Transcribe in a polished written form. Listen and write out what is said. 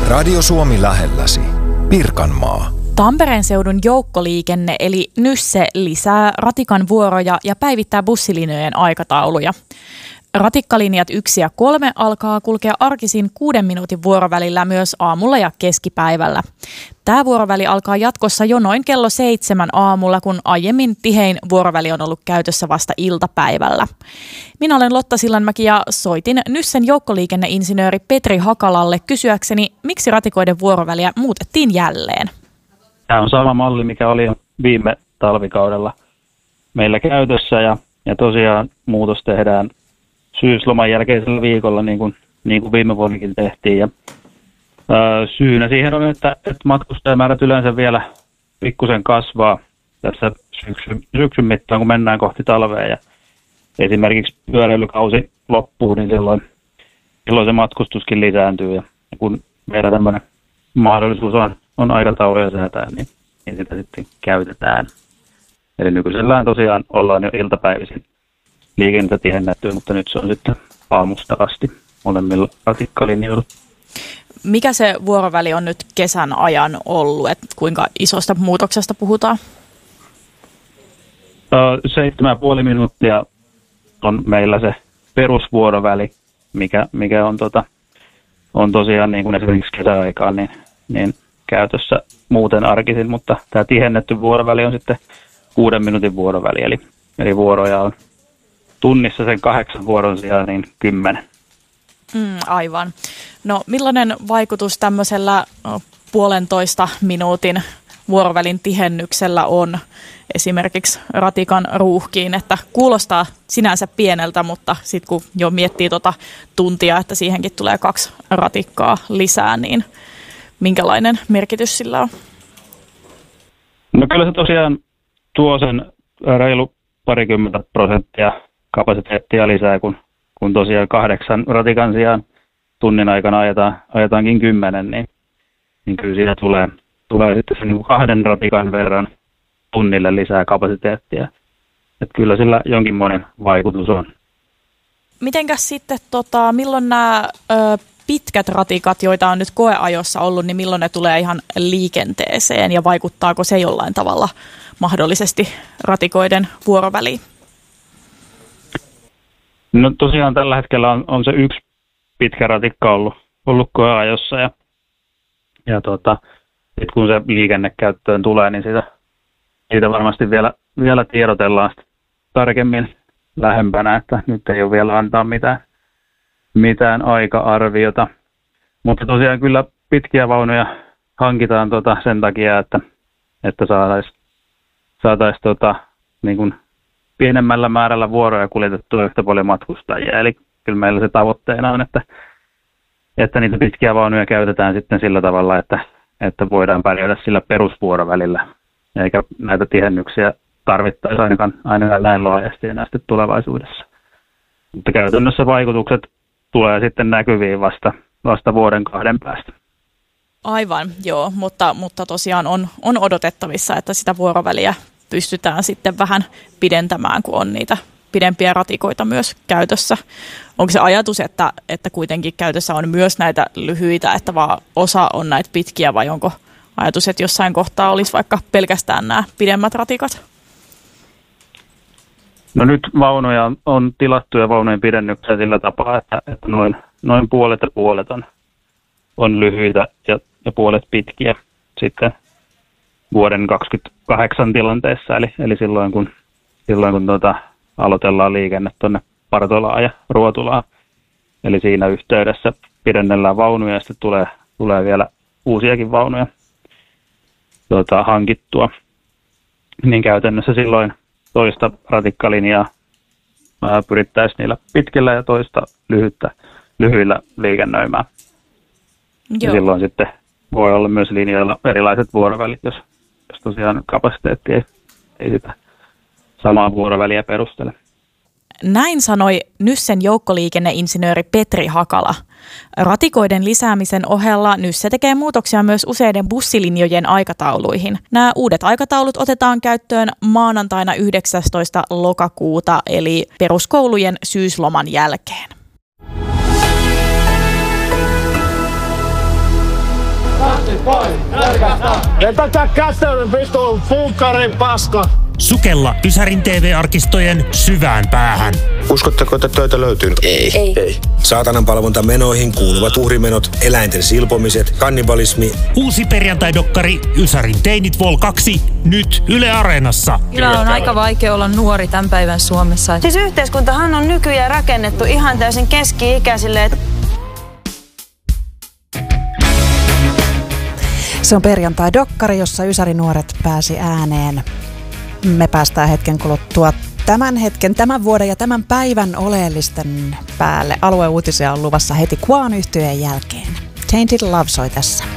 Radio Suomi lähelläsi. Pirkanmaa. Tampereen seudun joukkoliikenne eli Nysse lisää ratikan vuoroja ja päivittää bussilinjojen aikatauluja. Ratikkalinjat 1 ja 3 alkaa kulkea arkisin 6 minuutin vuorovälillä myös aamulla ja keskipäivällä. Tämä vuoroväli alkaa jatkossa jo noin kello 7 aamulla, kun aiemmin tihein vuoroväli on ollut käytössä vasta iltapäivällä. Minä olen Lotta Sillanmäki ja soitin Nyssen joukkoliikenneinsinööri Petri Hakalalle kysyäkseni, miksi ratikoiden vuoroväliä muutettiin jälleen. Tämä on sama malli, mikä oli viime talvikaudella meillä käytössä ja tosiaan muutos tehdään syysloman jälkeisellä viikolla, niin kuin viime vuonnakin tehtiin. Ja, syynä siihen on, että matkustajamäärät yleensä vielä pikkusen kasvaa tässä syksyn mittaan, kun mennään kohti talvea. Ja esimerkiksi pyöräilykausi loppuu, niin silloin se matkustuskin lisääntyy. Ja kun meillä tämmöinen mahdollisuus on aikatauluja säätää, niin sitä sitten käytetään. Eli nykyisellään tosiaan ollaan jo iltapäivisin liikennettä tihennettyä, mutta nyt se on sitten aamusta asti molemmilla ratikkalinjoilla. Mikä se vuoroväli on nyt kesän ajan ollut? Et kuinka isosta muutoksesta puhutaan? 7,5 minuuttia on meillä se perusvuoroväli, mikä on tosiaan niin kuin esimerkiksi kesäaikaan niin käytössä muuten arkisin, mutta tämä tihennetty vuoroväli on sitten 6 minuutin vuoroväli, eli vuoroja on tunnissa sen 8 vuoron sijaan niin 10. Aivan. No millainen vaikutus tämmöisellä 1,5 minuutin vuorovälin tihennyksellä on esimerkiksi ratikan ruuhkiin, että kuulostaa sinänsä pieneltä, mutta sitten kun jo miettii tuntia, että siihenkin tulee 2 ratikkaa lisää, niin minkälainen merkitys sillä on? No kyllä se tosiaan tuo sen reilu 20% kapasiteettia lisää, kun tosiaan 8 ratikan sijaan tunnin aikana ajetaankin 10, niin kyllä siitä tulee sitten se niin kuin 2 ratikan verran tunnille lisää kapasiteettia. Että kyllä sillä jonkinmoinen vaikutus on. Mitenkäs sitten, milloin nämä pitkät ratikat, joita on nyt koeajossa ollut, niin milloin ne tulee ihan liikenteeseen ja vaikuttaako se jollain tavalla mahdollisesti ratikoiden vuoroväliin? No tosiaan tällä hetkellä on se 1 pitkä ratikka ollut koeajossa ja sit kun se liikennekäyttöön tulee, niin siitä varmasti vielä tiedotellaan tarkemmin lähempänä, että nyt ei ole vielä antaa mitään aika-arviota. Mutta tosiaan kyllä pitkiä vaunuja hankitaan sen takia, että saataisiin niin kuin pienemmällä määrällä vuoroja kuljetettua yhtä paljon matkustajia. Eli kyllä meillä se tavoitteena on, että niitä pitkiä vaunuja käytetään sitten sillä tavalla, että voidaan pärjätä sillä perusvuorovälillä, eikä näitä tihennyksiä tarvittaisi ainakaan näin laajasti enää sitten tulevaisuudessa. Mutta käytännössä vaikutukset tulee sitten näkyviin vasta 1-2 päästä. Aivan, joo, mutta tosiaan on odotettavissa, että sitä vuoroväliä pystytään sitten vähän pidentämään, kun on niitä pidempiä ratikoita myös käytössä. Onko se ajatus, että kuitenkin käytössä on myös näitä lyhyitä, että vaan osa on näitä pitkiä, vai onko ajatus, että jossain kohtaa olisi vaikka pelkästään nämä pidemmät ratikat? No nyt vaunuja on tilattu ja vaunujen pidennyksiä sillä tapaa, että noin puolet ja puolet on lyhyitä ja puolet pitkiä sitten vuoden 2028 tilanteessa, eli silloin kun aloitellaan liikenne tuonne Partolaan ja Ruotulaan. Eli siinä yhteydessä pidennellään vaunuja ja sitten tulee vielä uusiakin vaunuja hankittua. Niin käytännössä silloin toista ratikkalinjaa pyrittäisiin niillä pitkillä ja toista lyhyillä liikennöimään. Ja silloin sitten voi olla myös linjoilla erilaiset vuorovälit, jos tosiaan kapasiteetti ei sitä samaa vuoroväliä perustele. Näin sanoi Nyssen joukkoliikenneinsinööri Petri Hakala. Ratikoiden lisäämisen ohella Nysse tekee muutoksia myös useiden bussilinjojen aikatauluihin. Nämä uudet aikataulut otetaan käyttöön maanantaina 19. lokakuuta eli peruskoulujen syysloman jälkeen. Vetäkää käteen vitun funkkarin paska! Sukella Ysärin TV-arkistojen syvään päähän. Uskotteko, että töitä löytyy? Ei. Saatanan palvonta menoihin kuuluvat uhrimenot, eläinten silpomiset, kannibalismi. Uusi perjantai-dokkari Ysärin teinit Vol 2 nyt Yle Areenassa. Kyllä on aika vaikea olla nuori tämän päivän Suomessa. Siis yhteiskuntahan on nykyään rakennettu ihan täysin keski-ikäisille. Se on perjantai-dokkari, jossa Ysärin nuoret pääsi ääneen. Me päästään hetken kuluttua tämän vuoden ja tämän päivän oleellisten päälle. Alueuutisia on luvassa heti Quan-yhtyeen jälkeen. Tainted Love soi tässä.